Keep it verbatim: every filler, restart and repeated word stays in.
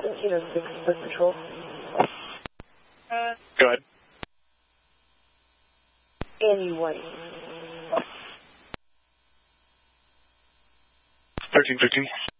you know, the, the control. Go ahead. Anyone. thirteen fifteen.